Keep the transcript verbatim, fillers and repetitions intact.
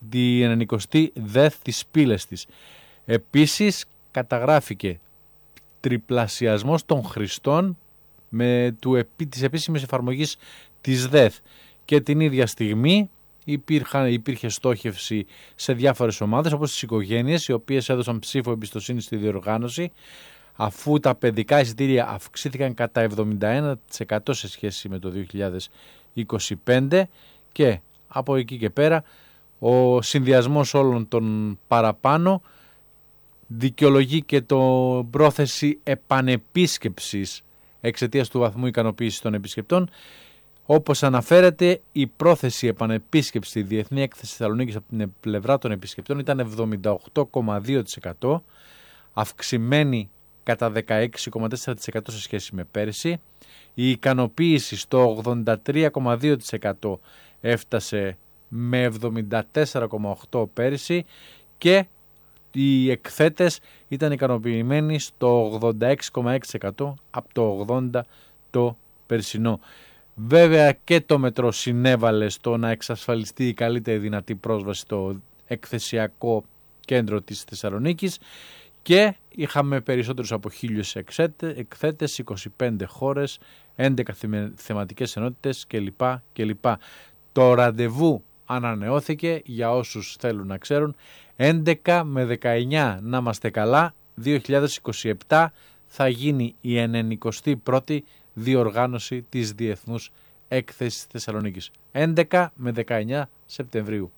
τη ενενηκοστή ΔΕΘ της πύλες της. Επίσης καταγράφηκε τριπλασιασμός των χρηστών με του, της επίσημης εφαρμογής της ΔΕΘ και την ίδια στιγμή υπήρχαν, υπήρχε στόχευση σε διάφορες ομάδες όπως τις οικογένειες, οι οποίες έδωσαν ψήφο εμπιστοσύνη στη διοργάνωση, αφού τα παιδικά εισιτήρια αυξήθηκαν κατά εβδομήντα ένα τοις εκατό σε σχέση με το δύο χιλιάδες είκοσι πέντε, και από εκεί και πέρα ο συνδυασμός όλων των παραπάνω δικαιολογεί και το πρόθεση επανεπίσκεψης εξαιτίας του βαθμού ικανοποίησης των επισκεπτών. Όπως αναφέρεται, η πρόθεση επανεπίσκεψης στη Διεθνή Έκθεση Θεσσαλονίκης από την πλευρά των επισκεπτών ήταν εβδομήντα οκτώ κόμμα δύο τοις εκατό, αυξημένη κατά δεκαέξι κόμμα τέσσερα τοις εκατό σε σχέση με πέρυσι. Η ικανοποίηση στο ογδόντα τρία κόμμα δύο τοις εκατό έφτασε με εβδομήντα τέσσερα κόμμα οκτώ τοις εκατό πέρυσι, και οι εκθέτες ήταν ικανοποιημένοι στο ογδόντα έξι κόμμα έξι τοις εκατό από το ογδόντα τοις εκατό το περσινό. Βέβαια και το μετρό συνέβαλε στο να εξασφαλιστεί η καλύτερη δυνατή πρόσβαση στο εκθεσιακό κέντρο της Θεσσαλονίκης, και είχαμε περισσότερους από χίλιους εκθέτες, είκοσι πέντε χώρες, έντεκα θεματικές ενότητες κλπ. κλπ. Το ραντεβού ανανεώθηκε για όσους θέλουν να ξέρουν, έντεκα με δεκαεννιά, να είμαστε καλά, δύο χιλιάδες είκοσι επτά θα γίνει η ενενηκοστή πρώτη διοργάνωση της Διεθνούς Έκθεσης Θεσσαλονίκης, έντεκα με δεκαεννιά Σεπτεμβρίου.